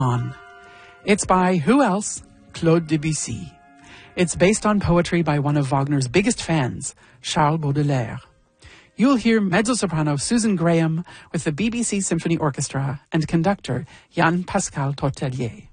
on. It's by who else? Claude Debussy. It's based on poetry by one of Wagner's biggest fans, Charles Baudelaire. You'll hear mezzo-soprano Susan Graham with the BBC Symphony Orchestra and conductor Jan Pascal Tortelier.